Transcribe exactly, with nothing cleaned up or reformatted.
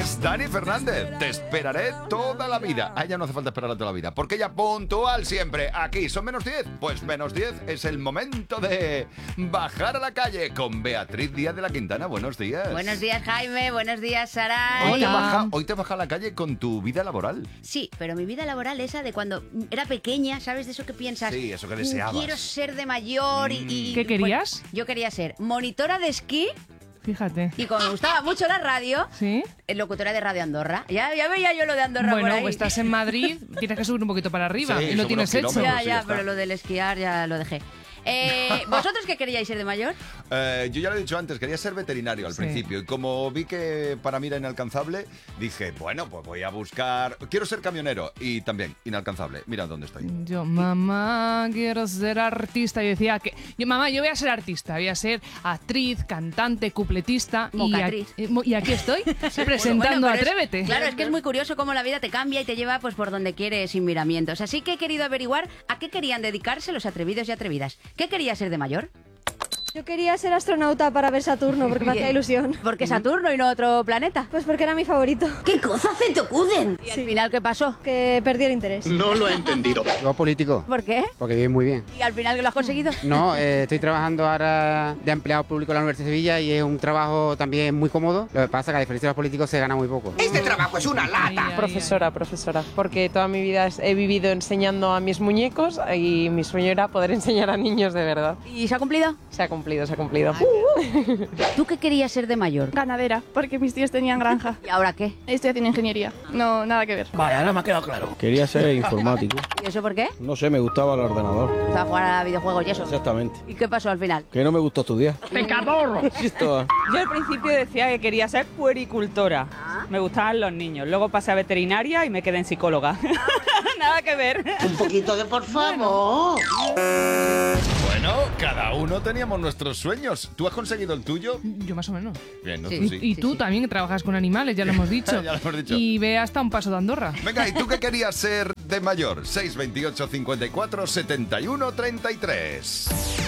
es Dani Fernández. Te esperaré toda la vida. A ella no hace falta esperarla toda la vida, porque ella puntual siempre. Aquí son menos diez. Pues menos diez es el momento de bajar a la calle con Beatriz Díaz de la Quintana. Buenos días. Buenos días, Jaime. Buenos días, Saray. Hoy te, baja, hoy te baja a la calle con tu vida laboral. Sí, pero mi vida laboral esa de cuando era pequeña, ¿sabes? De eso que piensas. Sí, eso que deseabas. Quiero ser de mayor y... y ¿Qué querías? Pues, yo quería ser monitora de esquí. Fíjate. Y como me gustaba mucho la radio, ¿sí? Locutora de Radio Andorra. Ya, ya veía yo lo de Andorra bueno, por ahí. pues estás en Madrid, tienes que subir un poquito para arriba sí, y lo tienes hecho. Ya, ya, sí, pero lo del esquiar ya lo dejé. Eh, ¿Vosotros qué queríais ser de mayor? Eh, yo ya lo he dicho antes, quería ser veterinario al sí. principio. Y como vi que para mí era inalcanzable, dije, bueno, pues voy a buscar... Quiero ser camionero. Y también, inalcanzable. Mira dónde estoy. Yo, mamá, quiero ser artista. Y decía que... Yo, mamá, yo voy a ser artista. Voy a ser actriz, cantante, cupletista. Y, a, y aquí estoy, presentando bueno, bueno, Atrévete. Es, claro, es que es muy curioso cómo la vida te cambia y te lleva pues por donde quieres sin miramientos. Así que he querido averiguar a qué querían dedicarse los atrevidos y atrevidas. ¿Qué quería ser de mayor? Yo quería ser astronauta para ver Saturno, porque me hacía ilusión. ¿Por qué Saturno y no otro planeta? Pues porque era mi favorito. ¿Qué cosas se te ocurren? ¿Y al sí. final qué pasó? Que perdí el interés. No lo he entendido. Yo político. ¿Por qué? Porque vive muy bien. ¿Y al final lo has conseguido? No, eh, estoy trabajando ahora de empleado público en la Universidad de Sevilla y es un trabajo también muy cómodo. Lo que pasa es que a diferencia de los políticos se gana muy poco. Este trabajo es una lata. Ay, ay, profesora, ay. profesora. Porque toda mi vida he vivido enseñando a mis muñecos y mi sueño era poder enseñar a niños de verdad. ¿Y se ha cumplido? Se ha cumplido, se ha cumplido. Ay, ¿tú qué querías ser de mayor? Ganadera, porque mis tíos tenían granja. ¿Y ahora qué? Estoy haciendo ingeniería. No, nada que ver. Vale, ahora me ha quedado claro. Quería ser informático. ¿Y eso por qué? No sé, me gustaba el ordenador. ¿Te gustaba jugar a videojuegos y eso? Exactamente. ¿Y qué pasó al final? Que no me gustó estudiar. ¡Pecador! Esto... Yo al principio decía que quería ser puericultora. ¿Ah? Me gustaban los niños. Luego pasé a veterinaria y me quedé en psicóloga. Nada que ver. Un poquito de por favor. Bueno, cada uno teníamos nuestros sueños. ¿Tú has conseguido el tuyo? Yo más o menos. Bien, ¿no? Sí. Tú sí. Y, y tú sí. también que trabajas con animales, ya lo hemos dicho. Ya lo hemos dicho. Y ve hasta un paso de Andorra. Venga, ¿y tú qué querías ser de mayor? seis veintiocho cincuenta y cuatro setenta y uno treinta y tres.